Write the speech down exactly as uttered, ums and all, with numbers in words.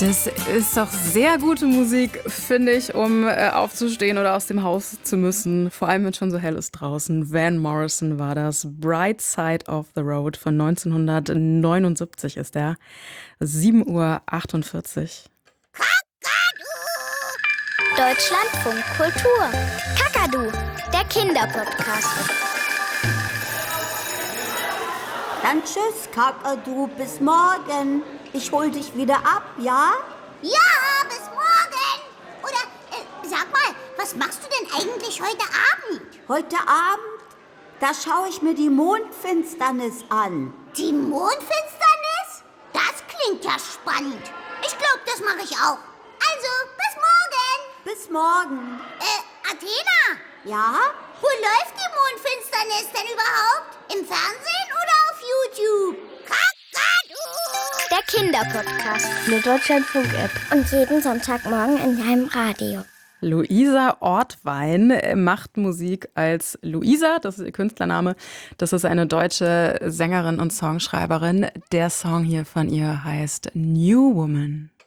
Das ist doch sehr gute Musik, finde ich, um äh, aufzustehen oder aus dem Haus zu müssen. Vor allem, wenn es schon so hell ist draußen. Van Morrison war das. Bright Side of the Road von neunzehnhundertneunundsiebzig ist der. sieben Uhr achtundvierzig. Deutschlandfunk Kultur. Kakadu, der Kinderpodcast. Dann tschüss, Kakadu, bis morgen. Ich hol dich wieder ab, ja? Ja, bis morgen. Oder, äh, sag mal, was machst du denn eigentlich heute Abend? Heute Abend, da schaue ich mir die Mondfinsternis an. Die Mondfinsternis? Das klingt ja spannend. Ich glaube, das mache ich auch. Also, bis morgen. Bis morgen. Äh, Athena? Ja? Wo läuft die Mondfinsternis denn überhaupt? Im Fernsehen oder auf YouTube? Kakadu! Der Kinderpodcast. Eine Deutschlandfunk-App. Und jeden Sonntagmorgen in deinem Radio. Luisa Ortwein macht Musik als Luisa, das ist ihr Künstlername. Das ist eine deutsche Sängerin und Songschreiberin. Der Song hier von ihr heißt New Woman.